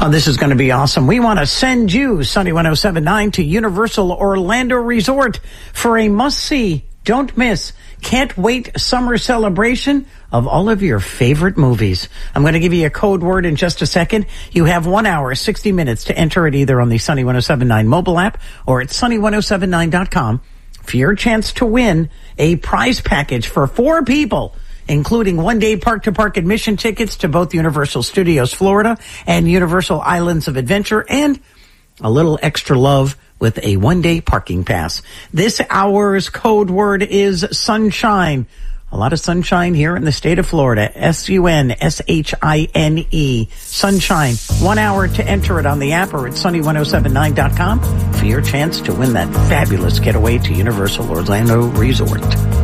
Oh, this is going to be awesome. We want to send you, Sunny 107.9, to Universal Orlando Resort for a must-see, don't miss, can't wait summer celebration of all of your favorite movies. I'm going to give you a code word in just a second. You have 1 hour, 60 minutes to enter it either on the Sunny 107.9 mobile app or at sunny1079.com for your chance to win a prize package for 4 people, including one-day park-to-park admission tickets to both Universal Studios Florida and Universal Islands of Adventure, and a little extra love with a one-day parking pass. This hour's code word is sunshine. A lot of sunshine here in the state of Florida. Sunshine. Sunshine. 1 hour to enter it on the app or at sunny1079.com for your chance to win that fabulous getaway to Universal Orlando Resort.